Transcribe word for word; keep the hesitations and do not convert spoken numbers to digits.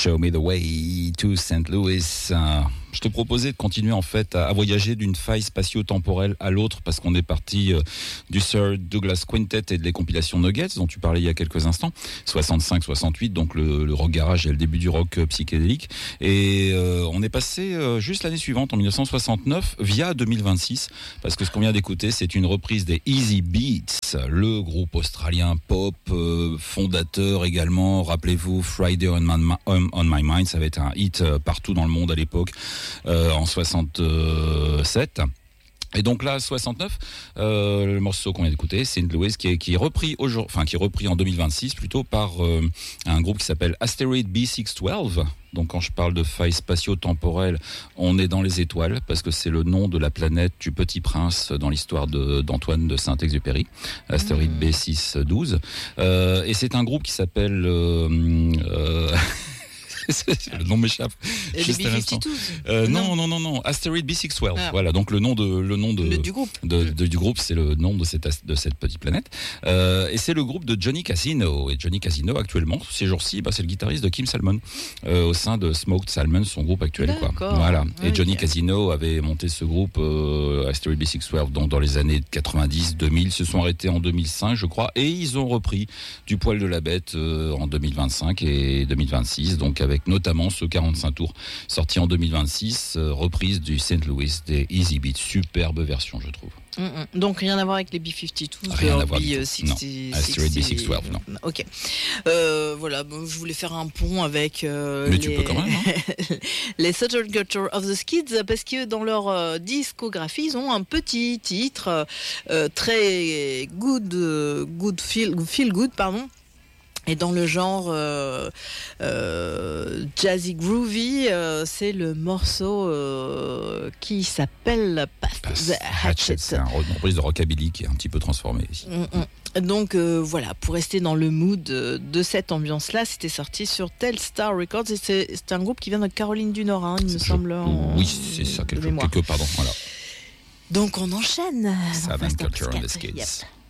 Show Me the Way to Saint Louis. Euh, je te proposais de continuer en fait à, à voyager d'une faille spatio-temporelle à l'autre parce qu'on est parti euh, du Sir Douglas Quintet et de les compilations Nuggets dont tu parlais il y a quelques instants, soixante-cinq soixante-huit, donc le, le rock garage et le début du rock euh, psychédélique. Et euh, on est passé euh, juste l'année suivante, en dix-neuf cent soixante-neuf, via deux mille vingt-six, parce que ce qu'on vient d'écouter, c'est une reprise des Easy Beats, le groupe australien pop euh, fondateur également. Rappelez-vous, Friday on My, on My Mind, ça avait été un hit euh, partout dans le monde à l'époque, euh, en soixante-sept. Et donc là, soixante-neuf, euh, le morceau qu'on vient d'écouter, Saint Louis, qui est, qui est repris aujourd'hui, enfin qui est repris en deux mille vingt-six plutôt par euh, un groupe qui s'appelle Asteroid B six cent douze. Donc quand je parle de faille spatio-temporelle, on est dans les étoiles parce que c'est le nom de la planète du Petit Prince dans l'histoire de, d'Antoine de Saint-Exupéry, Asteroid B six cent douze. Euh, et c'est un groupe qui s'appelle euh, euh, le nom m'échappe. Les B cinquante-deux. Euh, non, non, non, non. Asteroid B six cent douze. Ah. Voilà. Donc le nom de, le nom de, le, du groupe. De, de, du groupe, c'est le nom de cette, de cette petite planète. Euh, et c'est le groupe de Johnny Casino. Et Johnny Casino, actuellement, ces jours-ci, bah, c'est le guitariste de Kim Salmon, euh, au sein de Smoked Salmon, son groupe actuel, quoi. Voilà. Et okay. Johnny Casino avait monté ce groupe, euh, Asteroid B six cent douze, dans, dans les années quatre-vingt-dix, deux mille. Ils se sont arrêtés en deux mille cinq, je crois. Et ils ont repris du poil de la bête, euh, en deux mille vingt-cinq et deux mille vingt-six. Donc, avec notamment ce quarante-cinq tours sorti en deux mille vingt-six, euh, reprise du Saint Louis des Easy Beats, superbe version je trouve. Mm-hmm. Donc rien à voir avec les B cinquante-deux, rien à voir du tout. sixty, non. Asteroid B six cent douze, non. Ok. Euh, voilà, bon, je voulais faire un pont avec euh, Mais les... tu peux quand même, hein. les Southern Culture of the Skids, parce que dans leur euh, discographie, ils ont un petit titre euh, très good, euh, good feel, feel good, pardon. Et dans le genre euh, euh, jazzy groovy, euh, c'est le morceau euh, qui s'appelle Past Pass the Hatchet. C'est un reprise de rockabilly qui est un petit peu transformé ici. Mm-hmm. Donc euh, voilà, pour rester dans le mood de, de cette ambiance-là, c'était sorti sur Telstar Records et c'est, c'est un groupe qui vient de Caroline du Nord, hein, il me je, semble. En, oui, c'est ça, quelque, quelque pardon. Voilà. Donc on enchaîne. Southern Culture of the Skids. Yep.